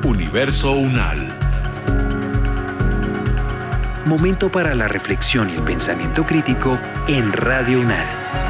Universo UNAL. Momento para la reflexión y el pensamiento crítico en Radio UNAL.